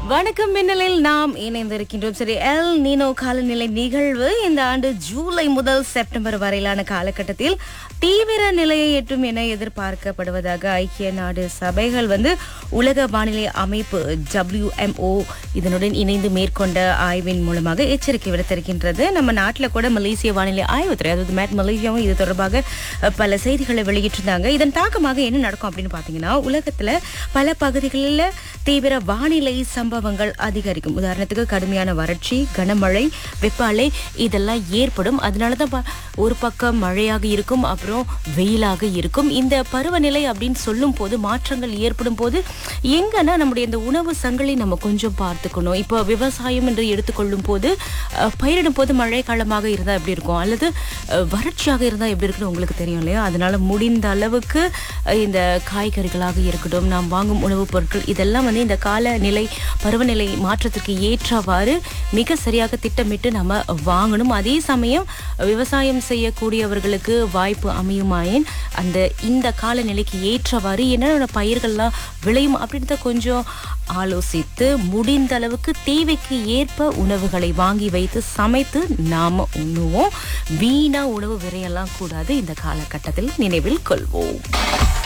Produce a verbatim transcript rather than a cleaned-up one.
வணக்கம் மின்னலில் நாம் இணைந்திருக்கின்றோம். சரி, எல் நீனோ காலநிலை நிகழ்வு இந்த ஆண்டு ஜூலை முதல் செப்டம்பர் வரையிலான காலகட்டத்தில் தீவிர நிலையை எட்டும் என எதிர்பார்க்கப்படுவதாக ஐக்கிய நாடு சபைகள் வந்து உலக வானிலை அமைப்பு டபிள்யூ எம் ஓ இதனுடன் இணைந்து மேற்கொண்ட ஆய்வின் மூலமாக எச்சரிக்கை விடுத்திருக்கின்றது. நம்ம நாட்டில் கூட மலேசிய வானிலை ஆய்வுத்துறை, அதாவது மேட் மலேசியாவும் இது தொடர்பாக பல செய்திகளை வெளியிட்டிருந்தாங்க. இதன் தாக்கமாக என்ன நடக்கும் அப்படின்னு பார்த்தீங்கன்னா, உலகத்துல பல பகுதிகளில் தீவிர வானிலை சம்பவங்கள் அதிகரிக்கும். உதாரணத்துக்கு கடுமையான வறட்சி, கனமழை, வெப்ப அலை இதெல்லாம் ஏற்படும். அதனாலதான் ப- ஒரு பக்கம் மழையாக இருக்கும், அப்புறம் வெயிலாக இருக்கும். இந்த பருவநிலை அப்படின்னு சொல்லும் போது மாற்றங்கள் ஏற்படும் போது எங்கன்னா நம்முடைய இந்த உணவு சங்கிலி நம்ம கொஞ்சம் பார்த்துக்கணும். இப்போ விவசாயம் என்று எடுத்துக்கொள்ளும் போது அஹ், பயிரிடும் போது மழை காலமாக இருந்தா எப்படி இருக்கும், அல்லது அஹ், வறட்சியாக இருந்தா எப்படி இருக்குன்னு உங்களுக்கு தெரியும் இல்லையா? அதனால முடிந்த அளவுக்கு அஹ், இந்த காய்கறிகளாக இருக்கட்டும், நாம் வாங்கும் உணவுப் பொருட்கள் இதெல்லாம் வந்து இந்த காலநிலை பருவநிலை மாற்றத்திற்கு ஏற்றவாறு மிக சரியாக திட்டமிட்டு நம்ம வாங்கணும். அதே சமயம் விவசாயம் செய்யக்கூடியவர்களுக்கு வாய்ப்பு அமையுமாயின் அந்த இந்த காலநிலைக்கு ஏற்றவாறு என்னென்ன பயிர்கள்லாம் விளையும் அப்படின்றத கொஞ்சம் ஆலோசித்து முடிந்த அளவுக்கு தேவைக்கு ஏற்ப உணவுகளை வாங்கி வைத்து சமைத்து நாம உண்ணுவோம். வீணா உணவு விரையெல்லாம் கூடாது. இந்த காலகட்டத்தில் நினைவில் கொள்வோம்.